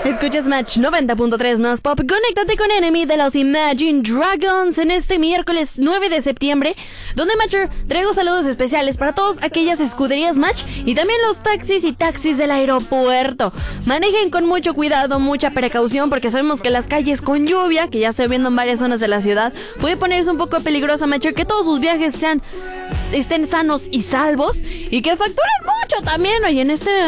Escuchas Match 90.3 más pop. Conéctate con Enemy de los Imagine Dragons en este miércoles 9 de septiembre, donde Matcher traigo saludos especiales para todas aquellas escuderías Match y también los taxis y taxis del aeropuerto. Manejen con mucho cuidado, mucha precaución, porque sabemos que las calles con lluvia, que ya estoy viendo en varias zonas de la ciudad, puede ponerse un poco peligrosa, Matcher. Que todos sus viajes estén sanos y salvos y que facturen mucho también, oye, en este